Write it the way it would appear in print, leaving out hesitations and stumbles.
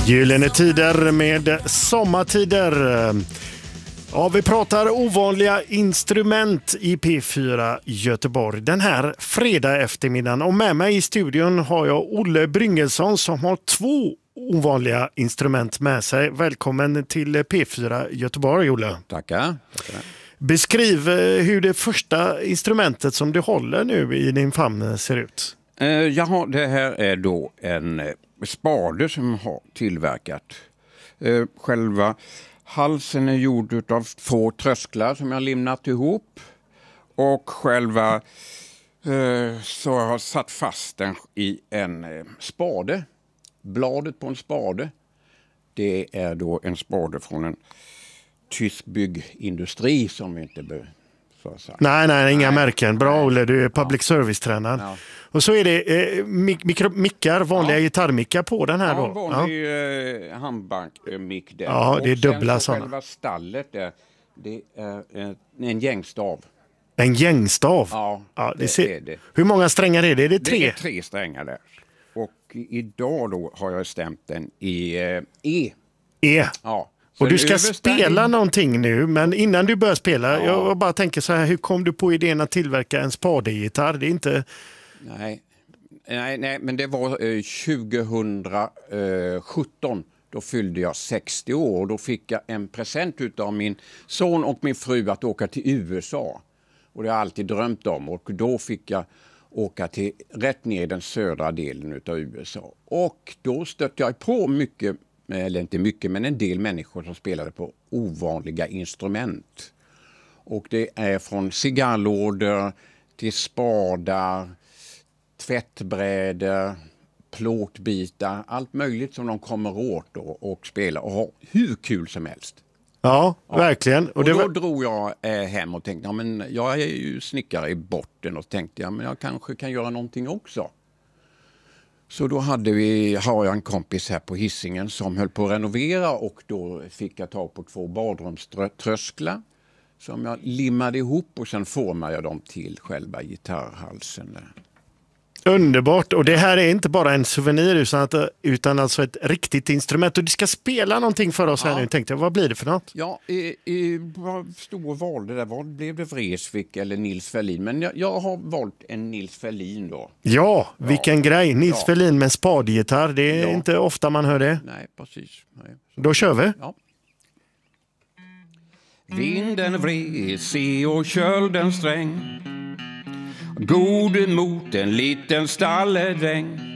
Gyllene tider med sommartider. Ja, vi pratar ovanliga instrument i P4 Göteborg den här fredag eftermiddagen. Och med mig i studion har jag Olle Bryngelsson som har 2 ovanliga instrument med sig. Välkommen till P4 Göteborg, Olle. Tackar. Beskriv hur det första instrumentet som du håller nu i din famn ser ut. Jaha, det här är då en spade som har tillverkat. Själva halsen är gjord av 2 trösklar som jag limnat ihop. Och själva så har jag satt fast den i en spade. Bladet på en spade. Det är då en spade från en tysk byggindustri som vi inte behöver. Nej, inga märken. Bra, Olle, du är public service-tränaren. Ja. Och så är det mickar, vanliga gitarrmickar på den här då. Vanlig handbank-mick där. Ja, det är dubbla sådana. Själva stallet där, det är en gängstav. En gängstav? Ja, det är det. Hur många strängar är det? Är det 3? Det är 3 strängar där. Och idag då har jag stämt den i E. Ja. Och du ska spela någonting nu, men innan du börjar spela, jag bara tänker så här, hur kom du på idén att tillverka en spadegitarr? Det är inte... Nej, men det var 2017. Då fyllde jag 60 år och då fick jag en present av min son och min fru att åka till USA. Och det har jag alltid drömt om, och då fick jag åka till rätt ner i den södra delen av USA. Och då stötte jag på mycket, eller inte mycket, men en del människor som spelade på ovanliga instrument. Och det är från cigarrlådor till spadar, tvättbrädor, plåtbitar, allt möjligt som de kommer åt och spelar och har hur kul som helst. Ja, verkligen. Och då drog jag hem och tänkte, men jag är ju snickare i botten, och tänkte men jag kanske kan göra någonting också. Så då har jag en kompis här på Hisingen som höll på att renovera, och då fick jag ta på 2 badrumströsklar som jag limmade ihop, och sen formade jag dem till själva gitarrhalsen. Underbart, och det här är inte bara en souvenir utan alltså ett riktigt instrument, och du ska spela någonting för oss här nu. Tänkte jag, vad blir det för något? Ja, vad stod och valde där? Vad blev det, Vreeswijk eller Nils Ferlin? Men jag har valt en Nils Ferlin då. Ja, vilken grej. Nils Ferlin med en spadegitarr, det är inte ofta man hör det. Nej, precis. Nej. Då kör vi. Ja. Vinden vresig och kölden sträng, god mot en liten stalledräng.